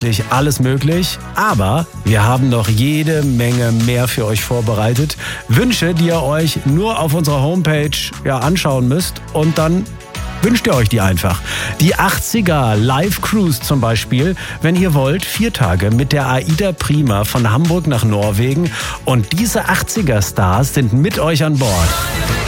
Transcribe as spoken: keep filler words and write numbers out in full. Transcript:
alles möglich, aber wir haben noch jede Menge mehr für euch vorbereitet. Wünsche, die ihr euch nur auf unserer Homepage ja, anschauen müsst und dann wünscht ihr euch die einfach. Die achtziger Live Cruise zum Beispiel, wenn ihr wollt, vier Tage mit der AIDA Prima von Hamburg nach Norwegen und diese achtziger Stars sind mit euch an Bord.